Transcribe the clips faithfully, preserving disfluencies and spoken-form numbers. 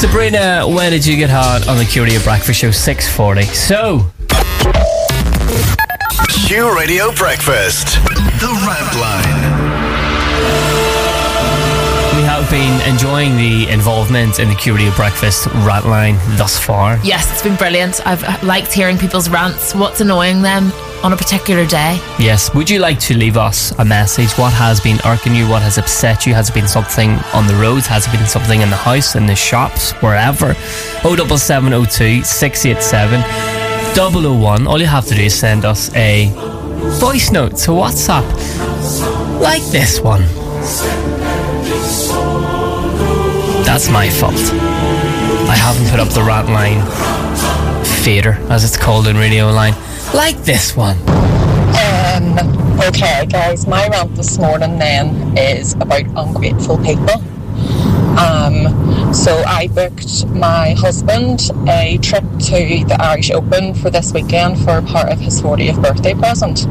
Sabrina, when did you get hot on the Q Radio Breakfast Show? six forty. So... Q Radio Breakfast. The Rant Line. We have been enjoying the involvement in the Q Radio Breakfast rant line thus far. Yes, it's been brilliant. I've liked hearing people's rants, what's annoying them on a particular day. Yes, would you like to leave us a message? What has been irking you? What has upset you? Has it been something on the roads? Has it been something in the house, in the shops, wherever? oh seven seven oh two, six eight seven, double oh one. All you have to do is send us a voice note to WhatsApp like this one. That's my fault. I haven't put up the rant line fader, as it's called in radio line, like this one. Um, okay, guys, my rant this morning then is about ungrateful people. Um, so I booked my husband a trip to the Irish Open for this weekend for part of his fortieth birthday present.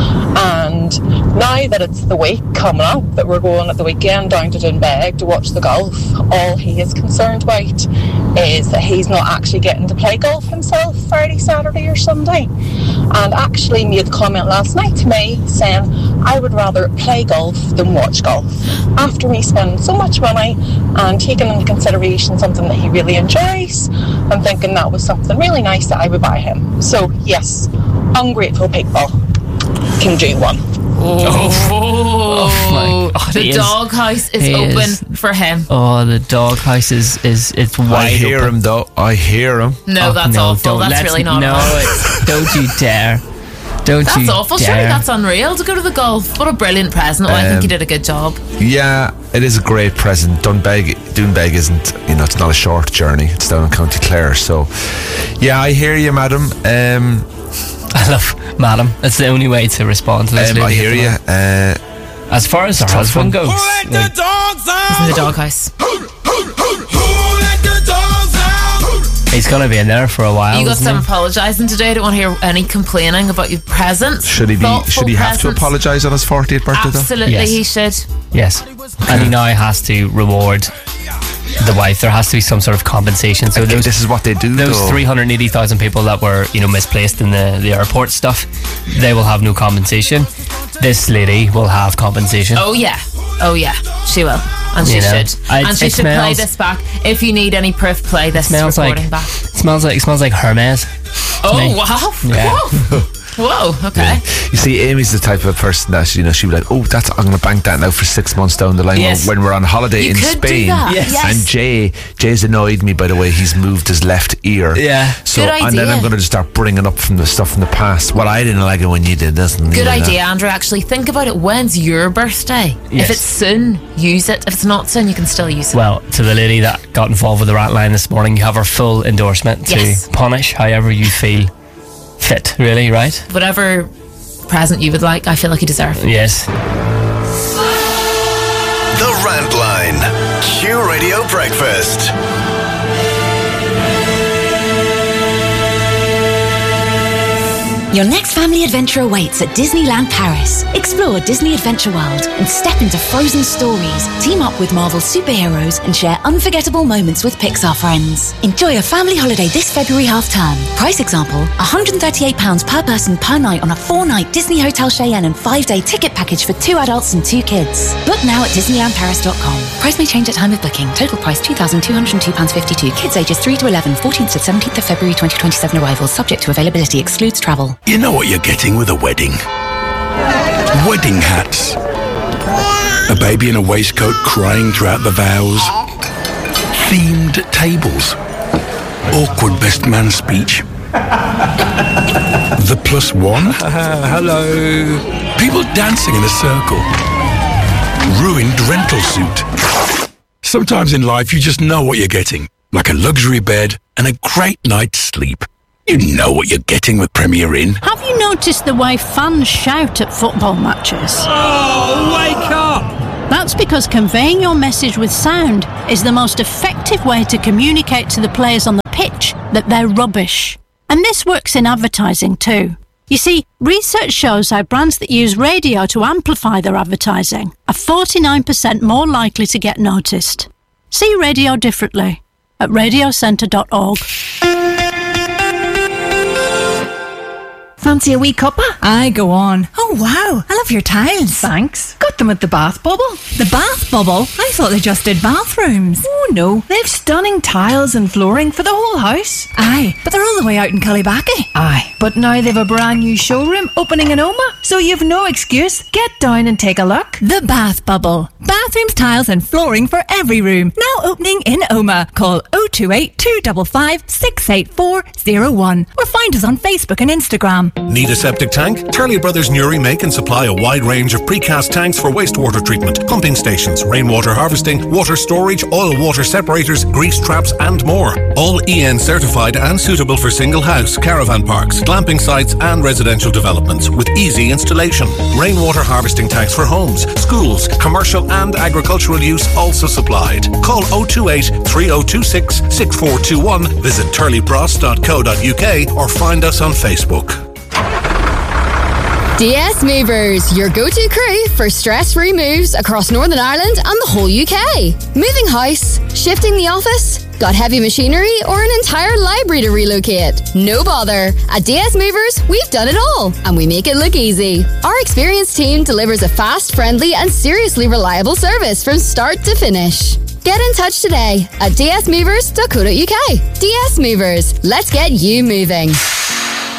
And now that it's the week coming up, that we're going at the weekend down to Doonbeg to watch the golf, all he is concerned about is that he's not actually getting to play golf himself Friday, Saturday or Sunday. And actually made the comment last night to me saying, I would rather play golf than watch golf. After me spending so much money and taking into consideration something that he really enjoys, I'm thinking that was something really nice that I would buy him. So yes, ungrateful people can do one. Oh, oh my God, the doghouse is, is open is. for him. Oh, the doghouse is, is it's wide I hear open. him though. I hear him. No, oh, that's no, awful. That's really not no, awful. Don't you dare. Don't that's you awful. dare. Surely that's unreal to go to the golf. What a brilliant present. Oh, um, I think you did a good job. Yeah, it is a great present. Doonbeg, Doonbeg isn't, you know, it's not a short journey. It's down in County Clare. So, yeah, I hear you, madam. Um, I love madam. That's the only way to respond to this. Um, I hear you. Uh, as far as her husband goes, who let the like, dogs out? He's in the doghouse. Who, who, who, who let the dogs out? he's going to be in there for a while. You got some he? apologising today. I don't want to hear any complaining about your presents. Should he be? Thoughtful Should he have presents. to apologise on his fortieth birthday? Absolutely, Yes. he should. Yes, and he now has to reward the wife. There has to be some sort of compensation. So those, this is what they do. Those though. three hundred eighty thousand people that were, you know, misplaced in the, the airport stuff, they will have no compensation. This lady will have compensation. Oh yeah, oh yeah, she will, and she You know, should, I- and she it should play smells- this back. If you need any proof, play this smells recording like back. it smells like it smells like Hermes. Oh me. wow! Yeah. Whoa. Whoa, okay. You see, Amy's the type of person that, you know, she'd be like, oh, that's, I'm going to bank that now for six months down the line Yes. when we're on holiday You in could do Spain. that. Yes. Yes. And Jay, Jay's annoyed me by the way he's moved his left ear. Yeah. So, Good and then idea. I'm going to just start bringing up from the stuff from the past. Well, I didn't like it when you did this. And Good you know idea, that. Andrew. Actually, think about it. When's your birthday? Yes. If it's soon, use it. If it's not soon, you can still use it. Well, to the lady that got involved with the rat line this morning, you have her full endorsement to Yes. punish however you feel fit, really, right? Whatever present you would like, I feel like you deserve. Yes. The Rant Line. Q Radio Breakfast. Your next family adventure awaits at Disneyland Paris. Explore Disney Adventure World and step into frozen stories. Team up with Marvel superheroes and share unforgettable moments with Pixar friends. Enjoy a family holiday this February half-term. Price example, one hundred thirty-eight pounds per person per night on a four-night Disney Hotel Cheyenne and five-day ticket package for two adults and two kids. Book now at disneyland paris dot com. Price may change at time of booking. Total price two thousand two hundred two pounds fifty-two. Kids ages three to eleven, fourteenth to seventeenth of February twenty twenty-seven arrivals. Subject to availability. Excludes travel. You know what you're getting with a wedding. Wedding hats. A baby in a waistcoat crying throughout the vows. Themed tables. Awkward best man speech. The plus one. Uh, hello. People dancing in a circle. Ruined rental suit. Sometimes in life you just know what you're getting. Like a luxury bed and a great night's sleep. You know what you're getting with Premier Inn. Have you noticed the way fans shout at football matches? Oh, wake up! That's because conveying your message with sound is the most effective way to communicate to the players on the pitch that they're rubbish. And this works in advertising too. You see, research shows how brands that use radio to amplify their advertising are forty-nine percent more likely to get noticed. See radio differently. at radiocentre dot org. Fancy a wee cuppa? Aye, go on. Oh, wow. I love your tiles. Thanks. Got them at the Bath Bubble. The Bath Bubble? I thought they just did bathrooms. Oh, no. They've stunning tiles and flooring for the whole house. Aye, but they're all the way out in Cullybackey. Aye, but now they've a brand new showroom opening in Oma, so you've no excuse. Get down and take a look. The Bath Bubble. Bathrooms, tiles and flooring for every room. Now opening in Oma. Call oh two eight, two five five, six eight four oh one or find us on Facebook and Instagram. Need a septic tank? Turley Brothers Newry make and supply a wide range of precast tanks for wastewater treatment, pumping stations, rainwater harvesting, water storage, oil water separators, grease traps and more. All E N certified and suitable for single house, caravan parks, glamping sites and residential developments with easy installation. Rainwater harvesting tanks for homes, schools, commercial and agricultural use also supplied. Call oh two eight, three oh two six, six four two one, visit turley bros dot co dot uk or find us on Facebook. D S Movers, your go-to crew for stress-free moves across Northern Ireland and the whole U K. Moving house, shifting the office, got heavy machinery or an entire library to relocate? No bother. At D S Movers, we've done it all and we make it look easy. Our experienced team delivers a fast, friendly and seriously reliable service from start to finish. Get in touch today at d s movers dot co dot uk. D S Movers, let's get you moving.